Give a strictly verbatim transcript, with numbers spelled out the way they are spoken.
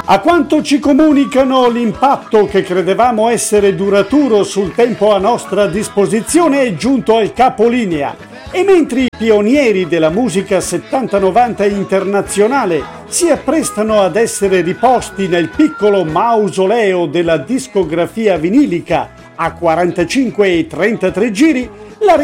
A quanto ci comunicano, l'impatto che credevamo essere duraturo sul tempo a nostra disposizione è giunto al capolinea. E mentre i pionieri della musica settanta novanta internazionale si apprestano ad essere riposti nel piccolo mausoleo della discografia vinilica a quarantacinque e trentatré giri, la